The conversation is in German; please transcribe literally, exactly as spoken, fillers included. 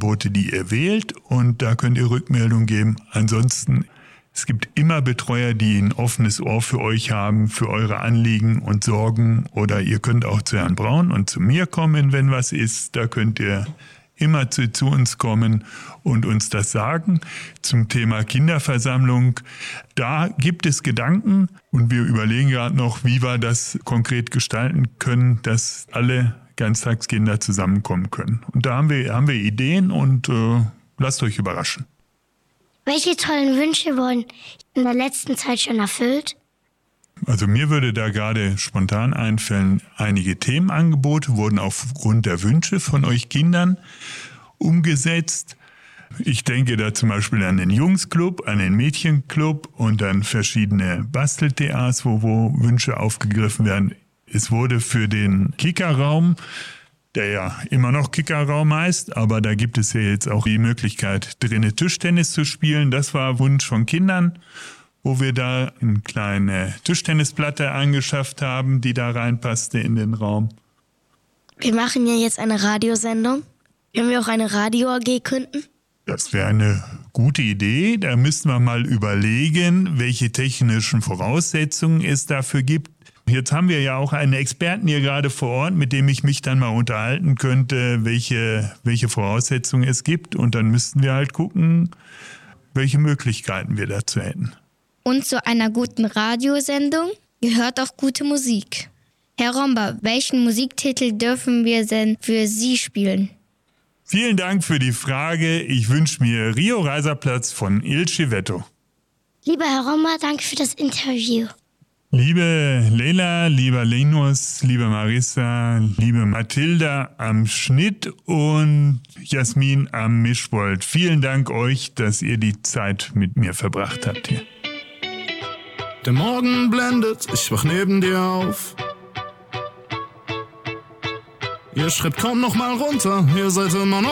Angebote, die ihr wählt, und da könnt ihr Rückmeldung geben. Ansonsten, es gibt immer Betreuer, die ein offenes Ohr für euch haben, für eure Anliegen und Sorgen. Oder ihr könnt auch zu Herrn Braun und zu mir kommen, wenn was ist. Da könnt ihr immer zu, zu uns kommen und uns das sagen. Zum Thema Kinderversammlung, da gibt es Gedanken und wir überlegen gerade noch, wie wir das konkret gestalten können, dass alle Ganztagskinder zusammenkommen können. Und da haben wir, haben wir Ideen und äh, lasst euch überraschen. Welche tollen Wünsche wurden in der letzten Zeit schon erfüllt? Also mir würde da gerade spontan einfallen, einige Themenangebote wurden aufgrund der Wünsche von euch Kindern umgesetzt. Ich denke da zum Beispiel an den Jungsclub, an den Mädchenclub und an verschiedene Bastel-T As, wo, wo Wünsche aufgegriffen werden. Es wurde für den Kickerraum, der ja immer noch Kickerraum heißt, aber da gibt es ja jetzt auch die Möglichkeit, drinnen Tischtennis zu spielen. Das war Wunsch von Kindern, wo wir da eine kleine Tischtennisplatte angeschafft haben, die da reinpasste in den Raum. Wir machen ja jetzt eine Radiosendung. Können wir auch eine Radio-A G gründen? Das wäre eine gute Idee. Da müssten wir mal überlegen, welche technischen Voraussetzungen es dafür gibt. Jetzt haben wir ja auch einen Experten hier gerade vor Ort, mit dem ich mich dann mal unterhalten könnte, welche, welche Voraussetzungen es gibt. Und dann müssten wir halt gucken, welche Möglichkeiten wir dazu hätten. Und zu einer guten Radiosendung gehört auch gute Musik. Herr Romba, welchen Musiktitel dürfen wir denn für Sie spielen? Vielen Dank für die Frage. Ich wünsche mir Rio Reiserplatz von Il Civetto. Lieber Herr Romba, danke für das Interview. Liebe Leila, lieber Linus, liebe Marissa, liebe Mathilda am Schnitt und Jasmin am Mischpult. Vielen Dank euch, dass ihr die Zeit mit mir verbracht habt hier. Der Morgen blendet, ich wach neben dir auf. Ihr schreibt kaum noch mal runter, ihr seid immer noch